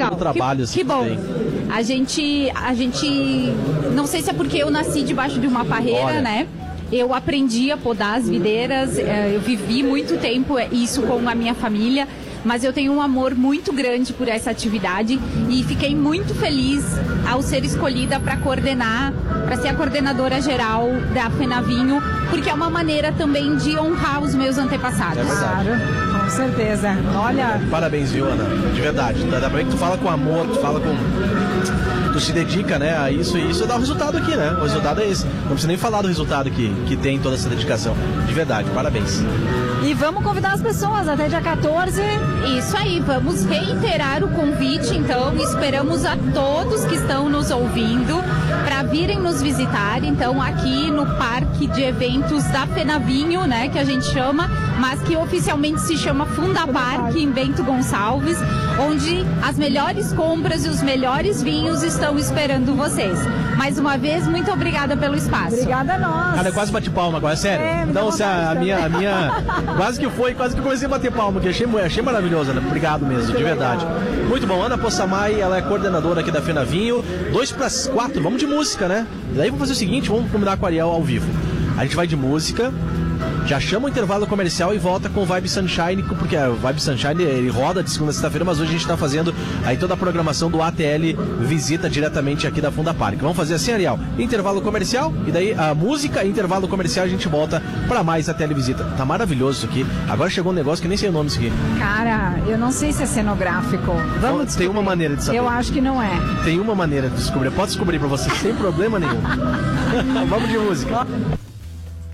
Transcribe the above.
legal. pelo trabalho. Que bom. A gente, não sei se é porque eu nasci debaixo de uma parreira, Olha. né? Eu aprendi a podar as videiras, eu vivi muito tempo isso com a minha família, mas eu tenho um amor muito grande por essa atividade e fiquei muito feliz ao ser escolhida para coordenar, para ser a coordenadora geral da FENAVINHO, porque é uma maneira também de honrar os meus antepassados. É verdade. Claro, com certeza. Olha, Parabéns, viu, Ana? De verdade. Ainda bem que tu fala com amor, tu fala com... Tu se dedica, né, a isso, e isso dá o resultado aqui, né? O resultado é esse. Não precisa nem falar do resultado que tem toda essa dedicação. De verdade, parabéns. e vamos convidar as pessoas até dia 14. Isso aí, vamos reiterar o convite, então esperamos a todos que estão nos ouvindo para virem nos visitar, então aqui no Parque de Eventos da FENAVINHO, né, que a gente chama, mas que oficialmente se chama Fundapark, em Bento Gonçalves, onde as melhores compras e os melhores vinhos estão esperando vocês. Mais uma vez, muito obrigada pelo espaço. Obrigada a nós. Cara, eu quase bati palma agora, sério. Me dá Então, se a vontade minha quase que eu comecei a bater palma, que achei maravilhoso, Ana. Obrigado mesmo, de verdade. Muito bom, Ana Possamay, ela é coordenadora aqui da FENAVINHO. 2:04, vamos de música, né? Daí vamos fazer o seguinte, vamos combinar com a Ariel ao vivo. A gente vai de música, já chama o intervalo comercial e volta com o Vibe Sunshine, porque o Vibe Sunshine ele roda de segunda a sexta-feira, mas hoje a gente está fazendo aí toda a programação do ATL Visita diretamente aqui da Fundapark. Vamos fazer assim, Ariel? Intervalo comercial e daí a música, intervalo comercial, a gente volta para mais ATL Visita. Tá maravilhoso isso aqui. Agora chegou um negócio que nem sei o nome disso aqui. Cara, eu não sei se é cenográfico. Vamos descobrir. Tem uma maneira de saber. Eu acho que não é. Tem uma maneira de descobrir. Pode descobrir para você sem problema nenhum. Vamos de música.